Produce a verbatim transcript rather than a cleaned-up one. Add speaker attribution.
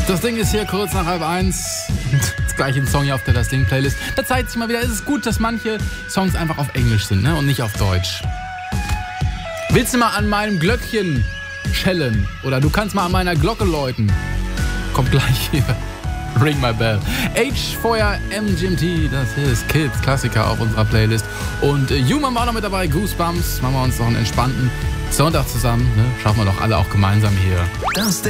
Speaker 1: Das Ding ist hier kurz nach halb eins. Das gleiche Song hier auf der Das Ding Playlist. Da zeigt sich mal wieder, es ist gut, dass manche Songs einfach auf Englisch sind, ne? Und nicht auf Deutsch. Willst du mal an meinem Glöckchen schellen? Oder du kannst mal an meiner Glocke läuten. Kommt gleich hier. Ring My Bell. H Feuer M G M T, das ist Kids, Klassiker auf unserer Playlist. Und äh, Human war noch mit dabei, Goosebumps. Machen wir uns noch einen entspannten Sonntag zusammen. Ne? Schaffen wir doch alle auch gemeinsam hier.
Speaker 2: Das